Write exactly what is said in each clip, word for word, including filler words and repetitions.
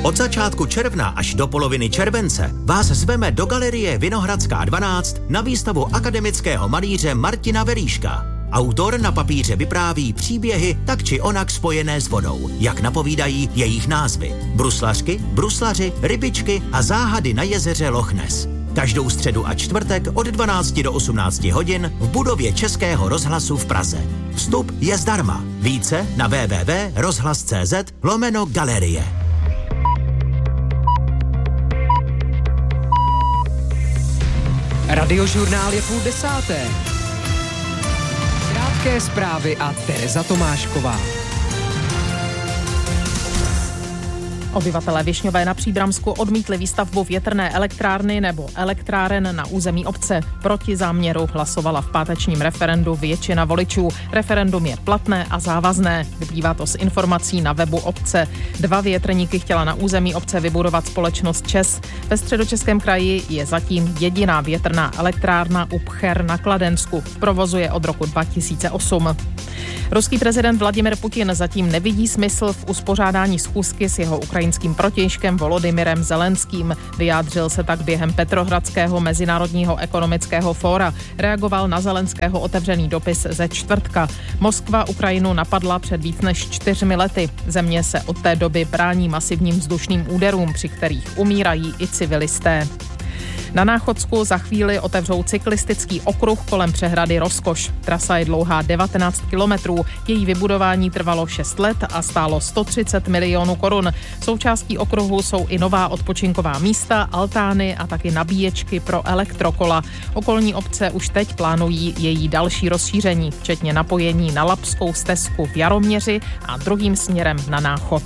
Od začátku června až do poloviny července vás zveme do galerie Vinohradská dvanáct na výstavu akademického malíře Martina Veríška. Autor na papíře vypráví příběhy tak či onak spojené s vodou, jak napovídají jejich názvy. Bruslařky, bruslaři, rybičky a záhady na jezeře Loch Ness. Každou středu a čtvrtek od dvanácti do osmnácti hodin v budově Českého rozhlasu v Praze. Vstup je zdarma. Více na w w w tečka rozhlas tečka cz lomeno galerie. Radiožurnál je půl desáté. Krátké zprávy a Tereza Tomášková. Obyvatelé Višňové na Příbramsku odmítli výstavbu větrné elektrárny nebo elektráren na území obce. Proti záměru hlasovala v pátečním referendu většina voličů. Referendum je platné a závazné. Vyplývá to z informací na webu obce. Dva větrníky chtěla na území obce vybudovat společnost ČES. Ve Středočeském kraji je zatím jediná větrná elektrárna u Pcher na Kladensku. V provozu je od roku dva tisíce osm. Ruský prezident Vladimir Putin zatím nevidí smysl v uspořádání schůzky s jeho ukrajinským protějškem Volodymyrem Zelenským. Vyjádřil se tak během Petrohradského mezinárodního ekonomického fóra. Reagoval na Zelenského otevřený dopis ze čtvrtka. Moskva Ukrajinu napadla před víc než čtyřmi lety. Země se od té doby brání masivním vzdušným úderům, při kterých umírají i civilisté. Na Náchodsku za chvíli otevřou cyklistický okruh kolem přehrady Rozkoš. Trasa je dlouhá devatenáct kilometrů. Její vybudování trvalo šest let a stálo sto třicet milionů korun. Součástí okruhu jsou i nová odpočinková místa, altány a taky nabíječky pro elektrokola. Okolní obce už teď plánují její další rozšíření, včetně napojení na Labskou stezku v Jaroměři a druhým směrem na Náchod.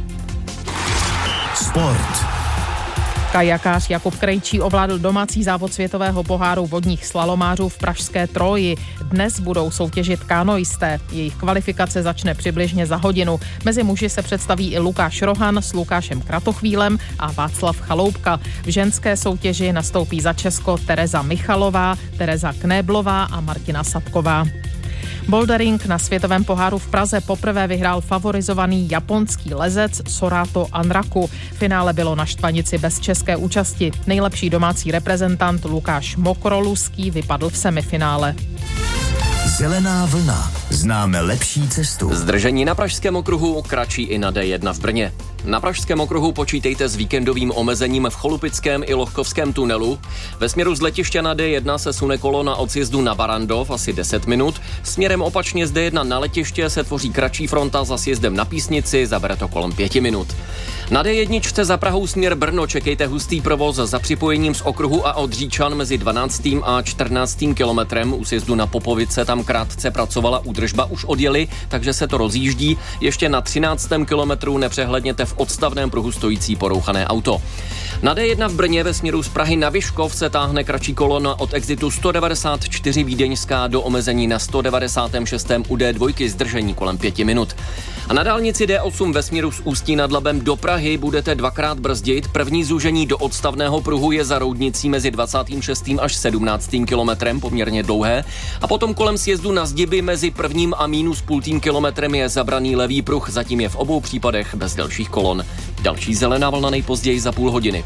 Sport. Kajakář Jakub Krejčí ovládl domácí závod světového poháru vodních slalomářů v pražské Tróji. Dnes budou soutěžit kanoisté. Jejich kvalifikace začne přibližně za hodinu. Mezi muži se představí i Lukáš Rohan s Lukášem Kratochvílem a Václav Chaloupka. V ženské soutěži nastoupí za Česko Tereza Michalová, Tereza Knéblová a Martina Sapková. Bouldering na světovém poháru v Praze poprvé vyhrál favorizovaný japonský lezec Sorato Anraku. Finále bylo na štvanici bez české účasti. Nejlepší domácí reprezentant Lukáš Mokroluský vypadl v semifinále. Zelená vlna. Známe lepší cestu. Zdržení na Pražském okruhu, kratší i na D jedna v Brně. Na Pražském okruhu počítejte s víkendovým omezením v Cholupickém i Lohkovském tunelu. Ve směru z letiště na D jedna se sune kolona od sjezdu na Barandov asi deset minut. Směrem opačně z D jedna na letiště se tvoří kratší fronta za sjezdem na Písnici, zabere to kolem pěti minut. Na D jedna za Prahou směr Brno čekejte hustý provoz za připojením z okruhu a od Říčan mezi dvanáctým a čtrnáctým kilometrem. U sjezdu na Popovice tam krátce pracovala údržba, už odjeli, takže se to rozjíždí. Ještě na třináctém kilometru nepřehledněte v odstavném pruhu stojící porouchané auto. Na D jedna v Brně ve směru z Prahy na Vyškov se táhne kratší kolona od exitu sto devadesát čtyři Vídeňská do omezení na sto devadesát šest u D dva zdržení kolem pěti minut. A na dálnici D osm ve směru z Ústí nad Labem do Prahy budete dvakrát brzdit. První zúžení do odstavného pruhu je za Roudnicí mezi dvacátým šestým až sedmnáctým kilometrem, poměrně dlouhé. A potom kolem sjezdu na Zdiby mezi prvním a mínus půltým kilometrem je zabraný levý pruh, zatím je v obou případech bez delších kolon. Další zelená vlna nejpozději za půl hodiny.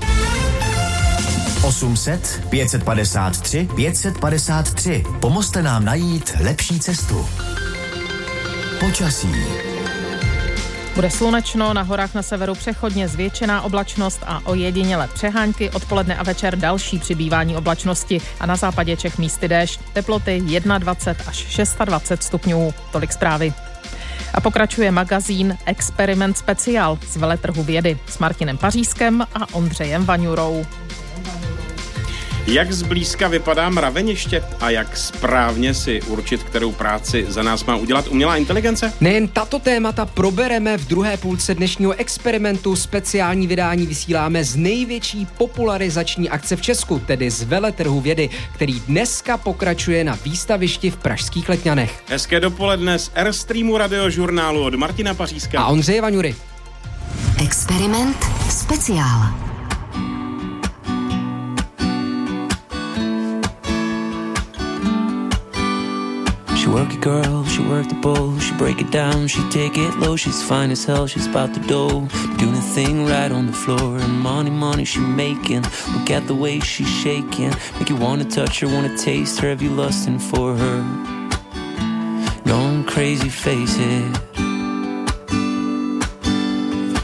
osm set, pět set padesát tři, pět set padesát tři. Pomozte nám najít lepší cestu. Počasí. Bude slunečno, na horách na severu přechodně zvětšená oblačnost a ojediněle přehánky, odpoledne a večer další přibývání oblačnosti a na západě Čech místy déšť. Teploty dvacet jedna až dvacet šest stupňů. Tolik zprávy. A pokračuje magazín Experiment Speciál z veletrhu vědy s Martinem Pařískem a Ondřejem Vaňurou. Jak zblízka vypadá mraveniště a jak správně si určit, kterou práci za nás má udělat umělá inteligence? Nejen tato témata probereme v druhé půlce dnešního experimentu. Speciální vydání vysíláme z největší popularizační akce v Česku, tedy z veletrhu vědy, který dneska pokračuje na výstavišti v pražských Letňanech. Hezké dopoledne z Airstreamu radiožurnálu od Martina Paříska a Ondřeje Vaňury. Experiment Speciál. work it, girl, she work the bowl. She break it down, she take it low. She's fine as hell, she's about to dough. Doing a thing right on the floor. And money, money she making. Look at the way she's shaking. Make you wanna touch her, wanna taste her. Have you lusting for her? Going crazy, face it.